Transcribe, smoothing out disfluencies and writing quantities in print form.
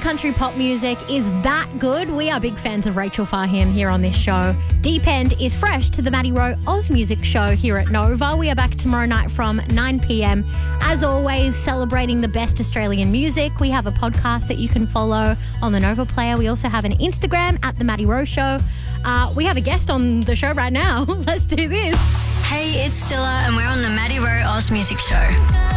country pop music is that good. We are big fans of Rachel Fahim here on this show. Deep End is fresh to the Maddie Rowe Oz Music Show here at Nova. We are back tomorrow night from 9 p.m. As always, celebrating the best Australian music. We have a podcast that you can follow on the Nova Player. We also have an Instagram at The Maddie Rowe Show. We have a guest on the show right now. Let's do this. Hey, it's Stilla and we're on the Maddie Rowe Oz Music Show.